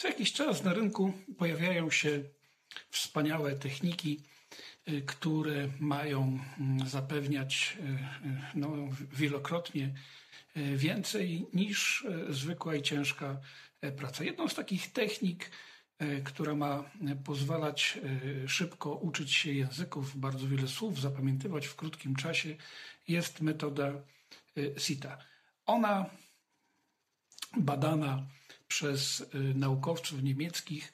Co jakiś czas na rynku pojawiają się wspaniałe techniki, które mają zapewniać wielokrotnie więcej niż zwykła i ciężka praca. Jedną z takich technik, która ma pozwalać szybko uczyć się języków, bardzo wiele słów zapamiętywać w krótkim czasie, jest metoda SITA. Ona badana przez naukowców niemieckich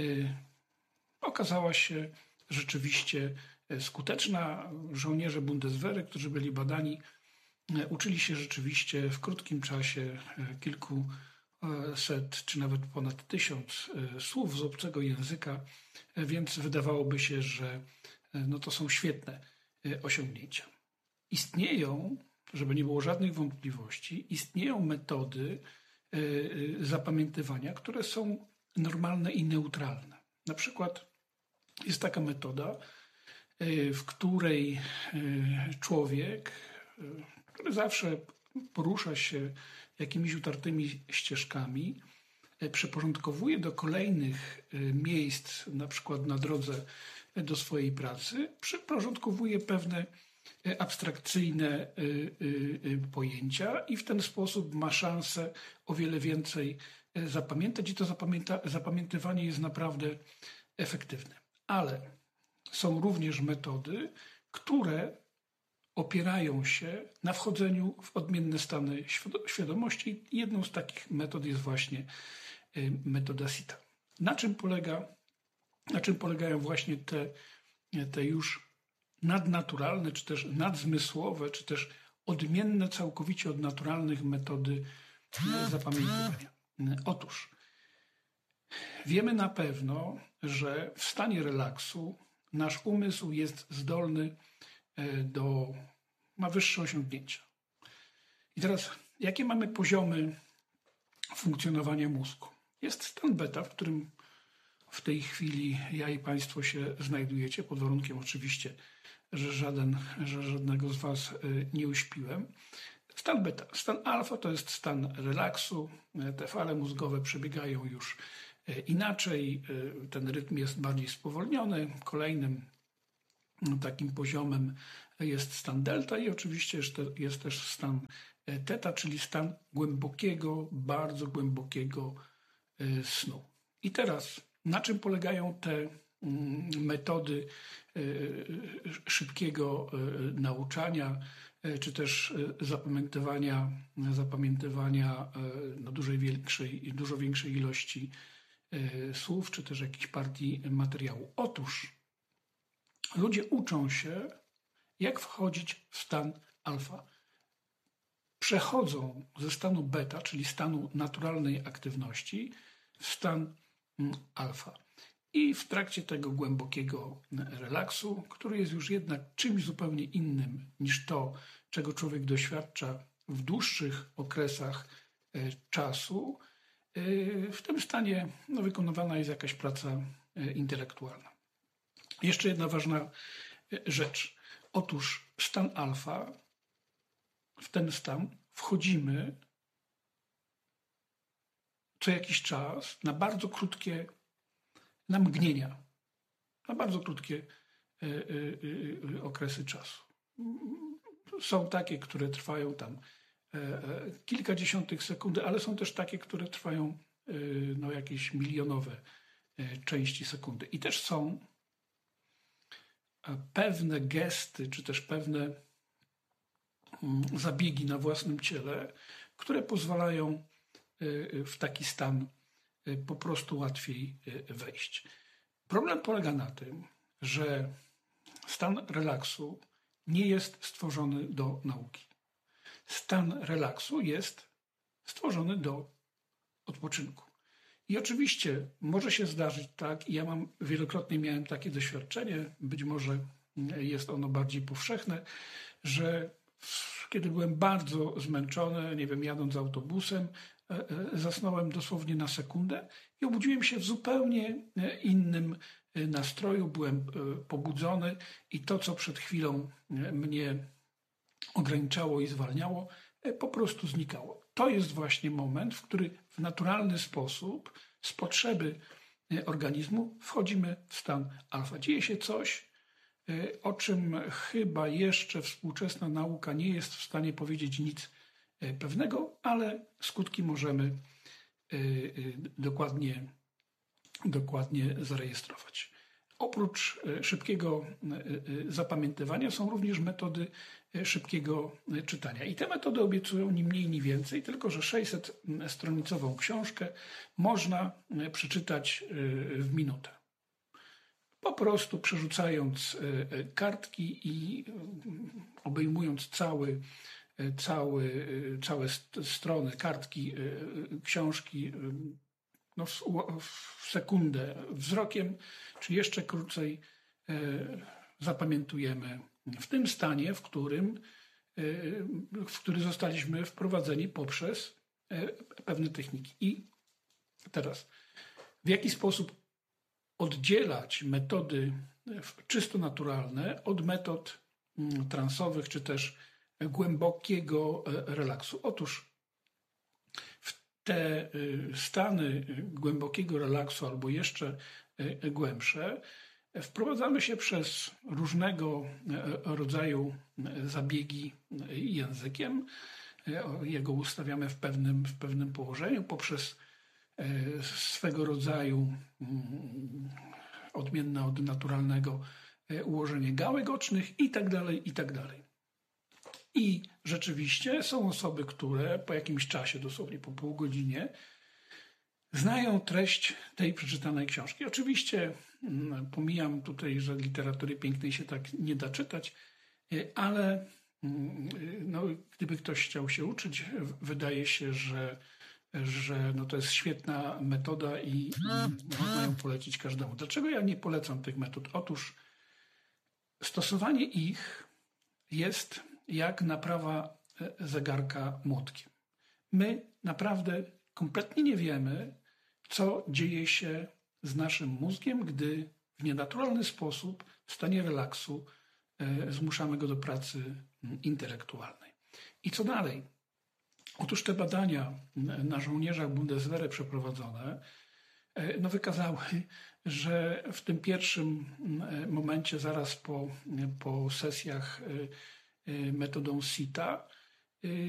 okazała się rzeczywiście skuteczna. Żołnierze Bundeswehry, którzy byli badani, uczyli się rzeczywiście w krótkim czasie kilkuset czy nawet ponad 1000 słów z obcego języka, więc wydawałoby się, że to są świetne osiągnięcia. Istnieją, żeby nie było żadnych wątpliwości, istnieją metody zapamiętywania, które są normalne i neutralne. Na przykład jest taka metoda, w której człowiek, który zawsze porusza się jakimiś utartymi ścieżkami, przyporządkowuje do kolejnych miejsc, na przykład na drodze do swojej pracy, przyporządkowuje pewne abstrakcyjne pojęcia i w ten sposób ma szansę o wiele więcej zapamiętać i to zapamiętywanie jest naprawdę efektywne. Ale są również metody, które opierają się na wchodzeniu w odmienne stany świadomości. Jedną z takich metod jest właśnie metoda SITA. Na czym polegają właśnie te już nadnaturalne, czy też nadzmysłowe, czy też odmienne całkowicie od naturalnych metody zapamiętywania? Otóż wiemy na pewno, że w stanie relaksu nasz umysł jest zdolny ma wyższe osiągnięcia. I teraz, jakie mamy poziomy funkcjonowania mózgu? Jest stan beta, w którym w tej chwili ja i Państwo się znajdujecie, pod warunkiem oczywiście, że żadnego z Was nie uśpiłem. Stan beta. Stan alfa to jest stan relaksu. Te fale mózgowe przebiegają już inaczej. Ten rytm jest bardziej spowolniony. Kolejnym takim poziomem jest stan delta i oczywiście jest też stan teta, czyli stan głębokiego, bardzo głębokiego snu. I teraz, na czym polegają te metody szybkiego nauczania, czy też zapamiętywania dużo większej ilości słów, czy też jakichś partii materiału? Otóż ludzie uczą się, jak wchodzić w stan alfa. Przechodzą ze stanu beta, czyli stanu naturalnej aktywności, w stan alfa. I w trakcie tego głębokiego relaksu, który jest już jednak czymś zupełnie innym niż to, czego człowiek doświadcza w dłuższych okresach czasu, w tym stanie wykonywana jest jakaś praca intelektualna. Jeszcze jedna ważna rzecz. Otóż stan alfa, w ten stan wchodzimy co jakiś czas na bardzo krótkie, na mgnienia, na bardzo krótkie okresy czasu. Są takie, które trwają tam kilkadziesiątych sekundy, ale są też takie, które trwają jakieś milionowe części sekundy. I też są pewne gesty, czy też pewne zabiegi na własnym ciele, które pozwalają w taki stan po prostu łatwiej wejść. Problem polega na tym, że stan relaksu nie jest stworzony do nauki. Stan relaksu jest stworzony do odpoczynku. I oczywiście może się zdarzyć tak, i ja wielokrotnie miałem takie doświadczenie, być może jest ono bardziej powszechne, że kiedy byłem bardzo zmęczony, jadąc autobusem, zasnąłem dosłownie na sekundę i obudziłem się w zupełnie innym nastroju, byłem pobudzony i to, co przed chwilą mnie ograniczało i zwalniało, po prostu znikało. to jest właśnie moment, w który w naturalny sposób z potrzeby organizmu wchodzimy w stan alfa. Dzieje się coś, o czym chyba jeszcze współczesna nauka nie jest w stanie powiedzieć nic pewnego, ale skutki możemy dokładnie zarejestrować. Oprócz szybkiego zapamiętywania są również metody szybkiego czytania. I te metody obiecują ni mniej, ni więcej, tylko że 600-stronicową książkę można przeczytać w minutę. Po prostu przerzucając kartki i obejmując całe strony, kartki, książki w sekundę wzrokiem, czy jeszcze krócej zapamiętujemy w tym stanie, w który zostaliśmy wprowadzeni poprzez pewne techniki. I teraz, w jaki sposób oddzielać metody czysto naturalne od metod transowych, czy też głębokiego relaksu? Otóż w te stany głębokiego relaksu albo jeszcze głębsze wprowadzamy się przez różnego rodzaju zabiegi językiem. Jego ustawiamy w pewnym położeniu poprzez swego rodzaju odmienne od naturalnego ułożenie gałek ocznych i tak dalej, i tak dalej. I rzeczywiście są osoby, które po jakimś czasie, dosłownie po pół godzinie, znają treść tej przeczytanej książki. Oczywiście pomijam tutaj, że literatury pięknej się tak nie da czytać, ale gdyby ktoś chciał się uczyć, wydaje się, że to jest świetna metoda i można ją polecić każdemu. Dlaczego ja nie polecam tych metod? Otóż stosowanie ich jest jak naprawa zegarka młotkiem. My naprawdę kompletnie nie wiemy, co dzieje się z naszym mózgiem, gdy w nienaturalny sposób, w stanie relaksu zmuszamy go do pracy intelektualnej. I co dalej? Otóż te badania na żołnierzach Bundeswehry przeprowadzone wykazały, że w tym pierwszym momencie, zaraz po sesjach metodą SITA,